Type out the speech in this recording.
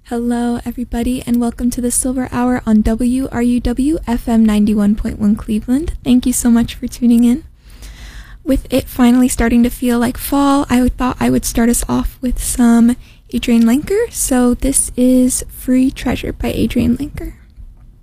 Hello, everybody, and welcome to the Silver Hour on WRUW FM 91.1 Cleveland. Thank you so much for tuning in. With it finally starting to feel like fall, I thought I would start us off with some Adrienne Lenker. So this is Free Treasure by Adrienne Lenker.